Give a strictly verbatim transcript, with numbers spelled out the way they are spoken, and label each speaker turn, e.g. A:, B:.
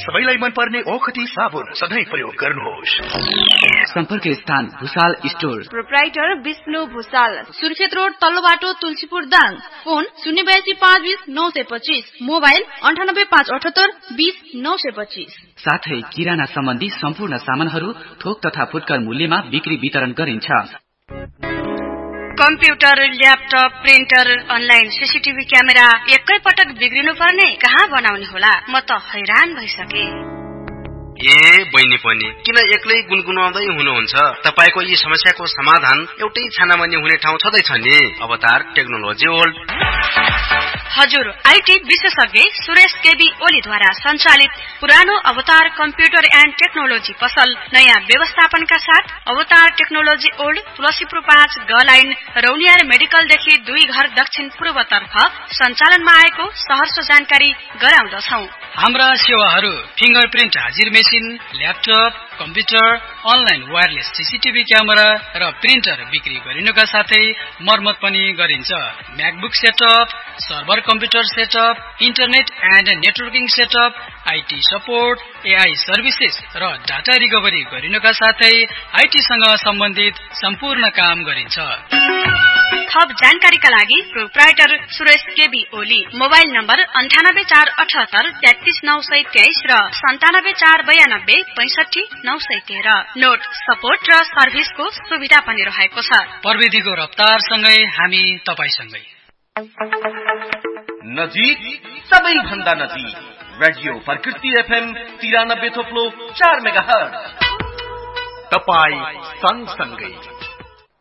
A: सबैलाई मन पर्ने ओखती साबुन सधैँ प्रयोग गर्नुहोस्।
B: सम्पर्क स्थान Bhusal store,
C: proprietor Vishnu Bhusal,
D: Surkhet road तल्लो बाटो तुलसीपुर दाङ। फोन शून्य बयासी पाँच बीस नौ सय पच्चीस, मोबाइल अन्ठानब्बे पाँच अठहत्तर बीस नौ सय पच्चीस।
B: साथै किराना सम्बन्धी सम्पूर्ण सामानहरू थोक तथा फुटकर मूल्यमा बिक्री वितरण गरिन्छ।
E: Computer, laptop, printer, online CCTV camera एकै पटक बिग्रिनु पर्ने, कहाँ बनाउने होला? म त हैरान भइसके।
F: ए बहिनी पनि किन एक्लै गुनगुनाउँदै हुनुहुन्छ? तपाईको यी समस्याको समाधान एउटै छानामा नि हुने ठाउँ छँदैछ नि, अवतार टेक्नोलोजी वर्ल्ड।
E: हजुर, आईटी विशेषज्ञ सुरेश केबी ओलीद्वारा सञ्चालित पुरानो अवतार कम्प्युटर एन्ड टेक्नोलोजी पसल नयाँ व्यवस्थापनका साथ अवतार टेक्नोलोजी ओल्ड, तुलसीपुर पाँच, ग लाइन, रौलियार मेडिकलदेखि दुई घर दक्षिण पूर्वतर्फ सञ्चालनमा आएको सहर्ष जानकारी गराउँदछौ।
G: हाम्रा सेवाहरू फिंगरप्रिन्ट हाजिर machine, laptop, computer, online wireless CCTV camera र प्रिन्टर बिक्री गरिनुका साथै मर्मत पनि गरिन्छ। MacBook setup, server computer setup, internet and networking setup, IT support, AI services र डाटा रिकभरी गरिनुका साथै आईटीसँग सम्बन्धित सम्पूर्ण काम गरिन्छ।
E: थप जानकारीका लागि proprietor Suresh KB Oli, mobile number अन्ठानब्बे चार अठहत्तर तेत्तीस नौ सय तेइस र सन्तानब्बे चार बयानब्बे पैंसठी नौ सय तेह्र। नोट सपोर्ट र सर्भिसको सुविधा पनि रहेको छ।
G: प्रविधिको रफ्तारसँगै हामी तपाईसँगै।
H: नजिक सबैभन्दा नजिक रेडियो प्रकृति एफएम तिरानब्बे थोप्लो चार मेगा हर्ज।
A: तपाई सँगसँगै